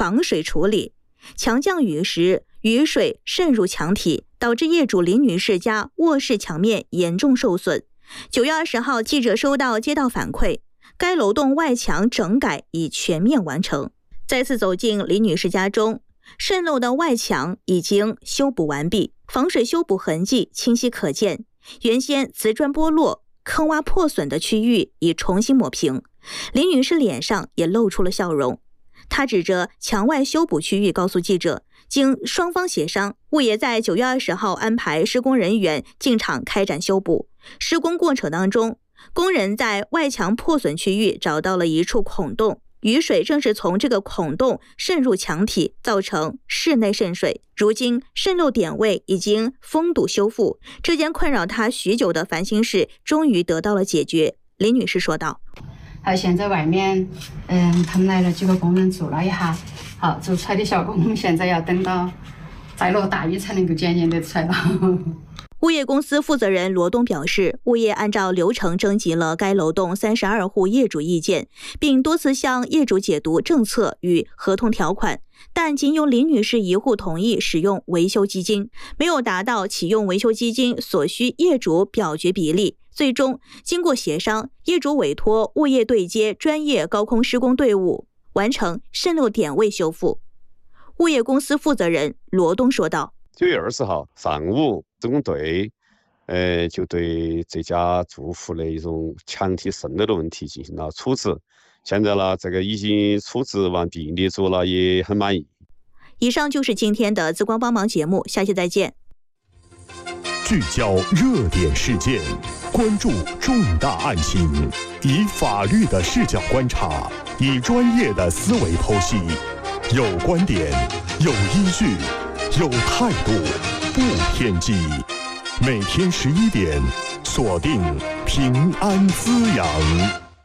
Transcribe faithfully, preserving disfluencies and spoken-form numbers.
防水处理。强降雨时，雨水渗入墙体，导致业主林女士家卧室墙面严重受损。九月二十号，记者收到接到反馈，该楼栋外墙整改已全面完成。再次走进林女士家中，渗漏的外墙已经修补完毕，防水修补痕迹清晰可见。原先瓷砖剥落、坑洼破损的区域已重新抹平，林女士脸上也露出了笑容。她指着墙外修补区域告诉记者，经双方协商，物业在九月二十号安排施工人员进场开展修补。施工过程当中，工人在外墙破损区域找到了一处孔洞，雨水正是从这个孔洞渗入墙体，造成室内渗水。如今渗漏点位已经封堵修复，这件困扰她许久的烦心事终于得到了解决。林女士说道。 还有现在外面，嗯，他们来了几个工人做了一下，好做出来的效果，我们现在要等到再落大雨才能够检验得出来了。 物业公司负责人罗东表示，物业按照流程征集了该楼栋三十二户业主意见，并多次向业主解读政策与合同条款，但仅有林女士一户同意使用维修基金，没有达到启用维修基金所需业主表决比例。最终经过协商，业主委托物业对接专业高空施工队伍，完成渗漏点位修复。物业公司负责人罗东说道。 九月二十号上午，施工队呃就对这家住户的一种墙体渗漏的问题进行了处置，现在呢这个已经处置完毕，业主呢也很满意。 以上就是今天的紫光帮忙节目，下期再见。 聚焦热点事件，关注重大案情，以法律的视角观察，以专业的思维剖析，有观点，有依据，有态度，不偏激。每天十一点，锁定平安滋养。